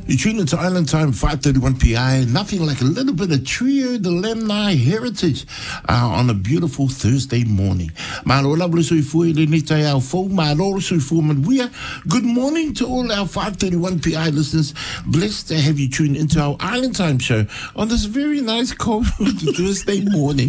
You tune into Island Time, 5:31 PI. Nothing like a little bit of Trio de Lemni heritage on a beautiful Thursday morning. Good morning to all our 5:31 PI listeners. Blessed to have you tuned into our Island Time show on this very nice cold Thursday morning.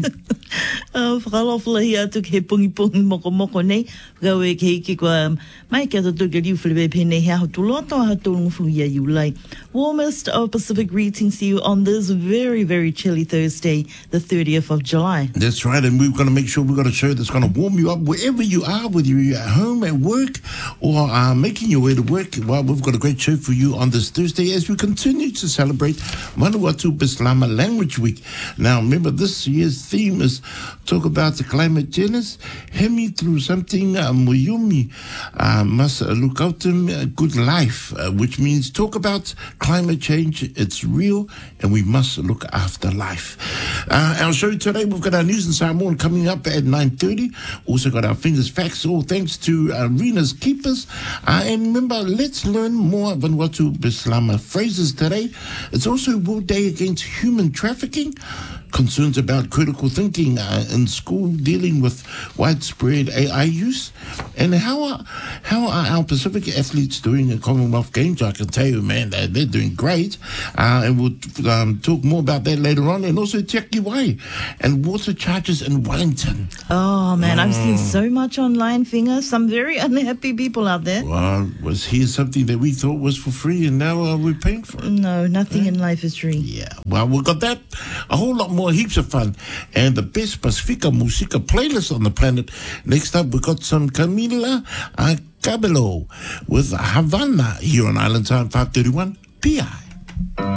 Warmest of Pacific greetings to you on this very, very chilly Thursday, the 30th of July. That's right, and we're going to make sure we've got a show that's going to warm you up wherever you are, whether you're at home, at work, or making your way to work. Well, we've got a great show for you on this Thursday as we continue to celebrate Manawatu Bislama Language Week. Now, remember, this year's theme is talk about the climate change, hemi through something muyumi, must look out to good life, which means talk about climate change. It's real, and we must look after life. Our show today, we've got our news and Samoan coming up at 9:30. Also got our Fingers Facts, all thanks to Rena's Keepers. And remember, let's learn more Vanuatu Bislama phrases today. It's also World Day Against Human Trafficking. Concerns about critical thinking in school, dealing with widespread AI use, and how are our Pacific athletes doing in Commonwealth Games? I can tell you, man, they're doing great, and we'll talk more about that later on. And also Te Aki Wai and water charges in Wellington. Oh man, I've seen so much online, Finger. Some very unhappy people out there. Well, was here something that we thought was for free, and now we're paying for it? No, nothing in life is free. Yeah, well, we've got that, a whole lot more, heaps of fun, and the best Pacifica Musica playlist on the planet. Next up, we've got some Camila Cabello with Havana here on Island Time 5:31 PI.